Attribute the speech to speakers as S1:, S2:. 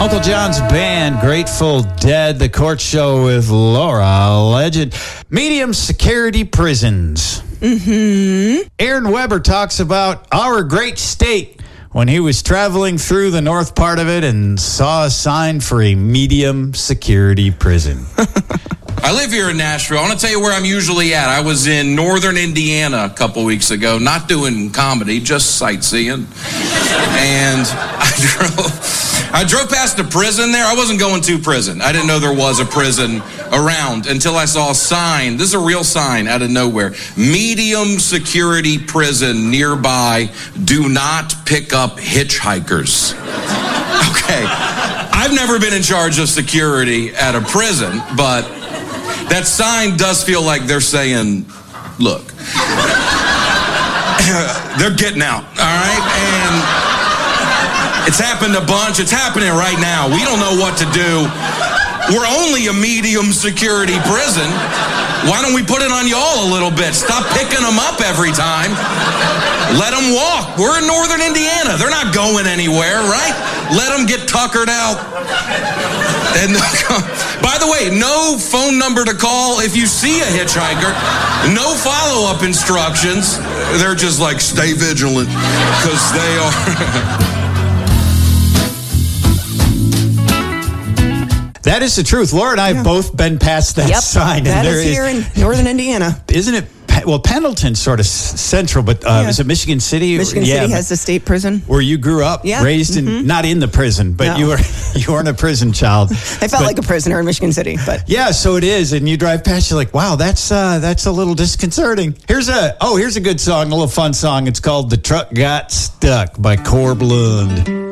S1: Uncle John's band, Grateful Dead, The Court Show with Laura Legend. Medium security prisons. Aaron Weber talks about our great state when he was traveling through the north part of it and saw a sign for a medium security prison.
S2: I live here in Nashville. I want to tell you where I'm usually at. I was in northern Indiana a couple weeks ago, not doing comedy, just sightseeing. And I drove past a prison there. I wasn't going to prison. I didn't know there was a prison around until I saw a sign. This is a real sign out of nowhere. Medium security prison nearby. Do not pick up hitchhikers. Okay. I've never been in charge of security at a prison, but that sign does feel like they're saying, look, they're getting out, all right? And it's happened a bunch. It's happening right now. We don't know what to do. We're only a medium security prison. Why don't we put it on y'all a little bit? Stop picking them up every time. Let them walk. We're in northern Indiana. They're not going anywhere, right? Let them get tuckered out. And by the way, no phone number to call if you see a hitchhiker. No follow-up instructions. They're just like, stay vigilant, because they are...
S1: That is the truth. Laura and I have both been past that sign.
S3: That is here in northern Indiana.
S1: Isn't it? Well, Pendleton's sort of central, but is it Michigan City?
S3: Michigan City has the state prison.
S1: Where you grew up, raised in, not in the prison, but you weren't a prison child.
S3: I felt like a prisoner in Michigan City, but
S1: yeah, so it is. And you drive past, you're like, wow, that's a little disconcerting. Here's a good song, a little fun song. It's called "The Truck Got Stuck" by Corb Lund.